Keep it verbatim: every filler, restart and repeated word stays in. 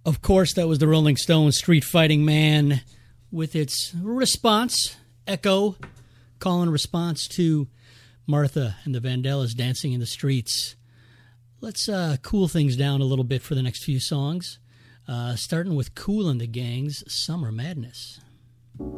Of course, that was the Rolling Stones' Street Fighting Man with its response, Echo, call and response to Martha and the Vandellas dancing in the streets. Let's uh, cool things down a little bit for the next few songs, uh, starting with Kool and the Gang's Summer Madness.